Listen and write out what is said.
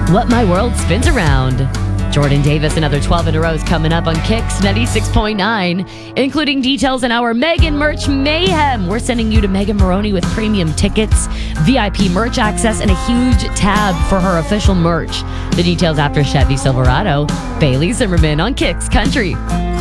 What My World Spins Around. Jordan Davis, another 12 in a row is coming up on Kicks 96.9, including details in our Megan merch mayhem. We're sending you to Megan Moroney with premium tickets, VIP merch access, and a huge tab for her official merch. The details after Chevy Silverado. Bailey Zimmerman on Kicks Country.